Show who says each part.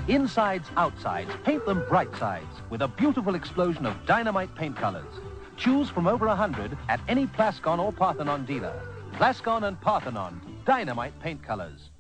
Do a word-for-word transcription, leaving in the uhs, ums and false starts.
Speaker 1: Insides, outsides, paint them bright sides with a beautiful explosion of dynamite paint colors. Choose from over a hundred at any Plascon or Parthenon dealer. Plascon and Parthenon, dynamite paint colors.